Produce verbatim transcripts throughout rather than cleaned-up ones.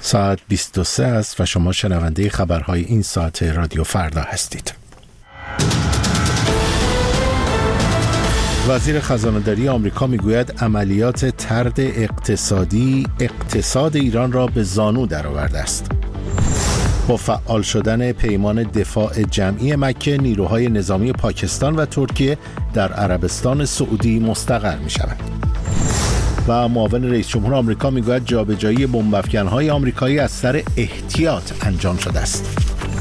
ساعت بیست و سه است و شما شنونده خبرهای این ساعت رادیو فردا هستید. وزیر خزانه‌داری آمریکا میگوید عملیات طرد اقتصادی اقتصاد ایران را به زانو درآورده است. با فعال شدن پیمان دفاع جمعی مکه، نیروهای نظامی پاکستان و ترکیه در عربستان سعودی مستقر می‌شوند. و معاون رئیس جمهور آمریکا میگوید جابجایی بمب‌افکن‌های آمریکایی از سر احتیاط انجام شده است.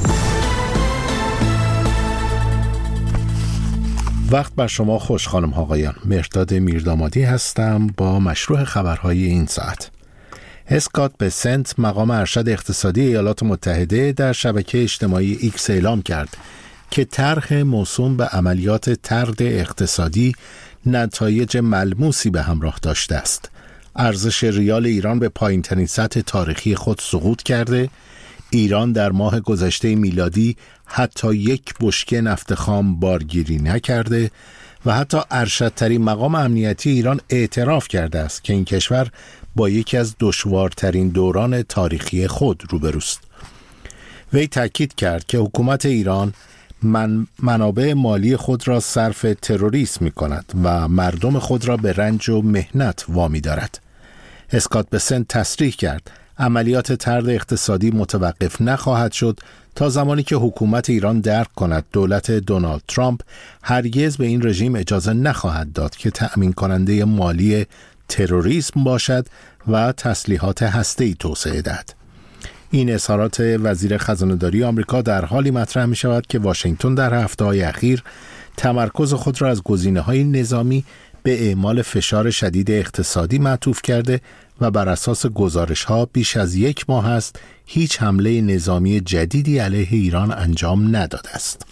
وقت بر شما خوش خانم ها آقایان. مهرداد میردامادی هستم با مشروع خبرهای این ساعت. اسکات بسنت مقام ارشد اقتصادی ایالات متحده در شبکه اجتماعی ایکس اعلام کرد که طرح موسوم به عملیات طرد اقتصادی نتایج ملموسی به همراه داشته است. ارزش ریال ایران به پایین‌ترین سطح تاریخی خود سقوط کرده. ایران در ماه گذشته میلادی حتی یک بشکه نفت خام بارگیری نکرده و حتی ارشدترین مقام امنیتی ایران اعتراف کرده است که این کشور با یکی از دشوارترین دوران تاریخی خود روبروست. وی تاکید کرد که حکومت ایران من منابع مالی خود را صرف تروریسم می کند و مردم خود را به رنج و مهنت وامی دارد. اسکات بسنت تصریح کرد عملیات طرد اقتصادی متوقف نخواهد شد تا زمانی که حکومت ایران درک کند دولت دونالد ترامپ هرگز به این رژیم اجازه نخواهد داد که تأمین کننده مالی تروریسم باشد و تسلیحات هسته‌ای توسعه دهد. این اظهارات وزیر خزانه‌داری آمریکا در حالی مطرح می شود که واشنگتن در هفته‌های اخیر تمرکز خود را از گزینه‌های نظامی به اعمال فشار شدید اقتصادی معطوف کرده و بر اساس گزارش‌ها بیش از یک ماه است هیچ حمله نظامی جدیدی علیه ایران انجام نداده است.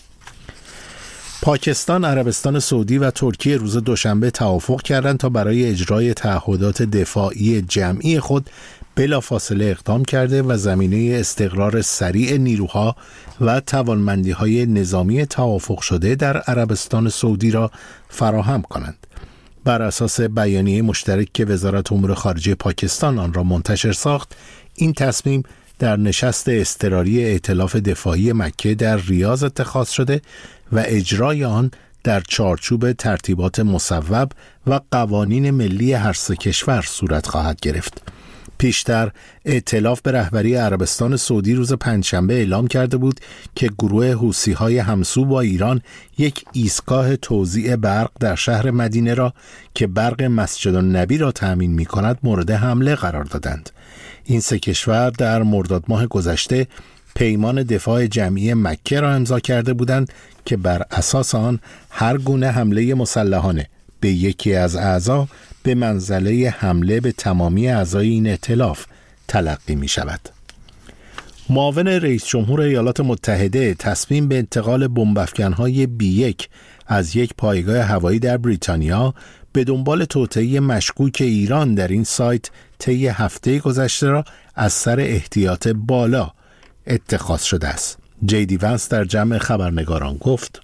پاکستان، عربستان سعودی و ترکیه روز دوشنبه توافق کردند تا برای اجرای تعهدات دفاعی جمعی خود بلافاصله اقدام کرده و زمینه استقرار سریع نیروها و توانمندی‌های نظامی توافق شده در عربستان سعودی را فراهم کنند. بر اساس بیانیه مشترک که وزارت امور خارجه پاکستان آن را منتشر ساخت، این تصمیم در نشست اضطراری ائتلاف دفاعی مکه در ریاض اتخاذ شده و اجرای آن در چارچوب ترتیبات مصوب و قوانین ملی هر سه کشور صورت خواهد گرفت. پیشتر ائتلاف به رهبری عربستان سعودی روز پنجشنبه اعلام کرده بود که گروه حوثی‌های همسو با ایران یک ایستگاه توزیع برق در شهر مدینه را که برق مسجد النبی را تأمین می‌کند مورد حمله قرار دادند. این سه کشور در مرداد ماه گذشته پیمان دفاع جمعی مکه را امضا کرده بودند که بر اساس آن هر گونه حمله مسلحانه به یکی از اعضا به منزله حمله به تمامی اعضای این ائتلاف تلقی می شود. معاون رئیس جمهور ایالات متحده تصمیم به انتقال بمب‌افکن‌های بی یک از یک پایگاه هوایی در بریتانیا به دنبال توطئه مشکوک ایران در این سایت طی هفته گذشته را از سر احتیاط بالا اتخاذ شده است. جی دی ونس در جمع خبرنگاران گفت: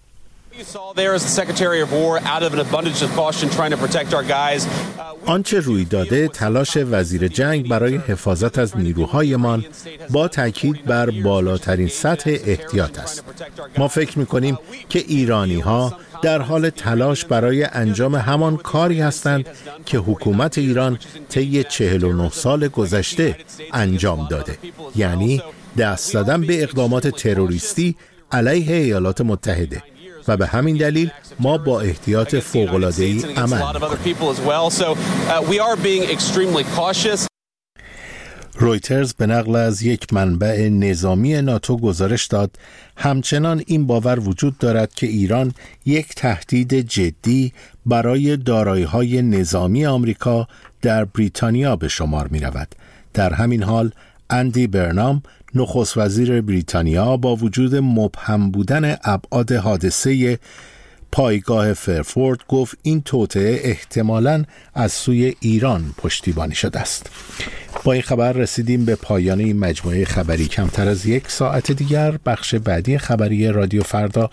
آنچه روی داده تلاش وزیر جنگ برای حفاظت از نیروهایمان با تاکید بر بالاترین سطح احتیاط است. ما فکر می‌کنیم که ایرانی‌ها در حال تلاش برای انجام همان کاری هستند که حکومت ایران طی چهل و نه سال گذشته انجام داده، یعنی دست زدن به اقدامات تروریستی علیه ایالات متحده، و به همین دلیل ما با احتیاط فوق‌العاده‌ای عمل می‌کنیم. رویترز به نقل از یک منبع نظامی ناتو گزارش داد همچنان این باور وجود دارد که ایران یک تهدید جدی برای دارایی‌های نظامی آمریکا در بریتانیا به شمار می‌رود. در همین حال اندی برنام، نخست وزیر بریتانیا، با وجود مبهم بودن ابعاد حادثه پایگاه فرفورد گفت این توطئه احتمالاً از سوی ایران پشتیبانی شده است. با این خبر رسیدیم به پایان این مجموعه خبری. کمتر از یک ساعت دیگر بخش بعدی خبری رادیو فردا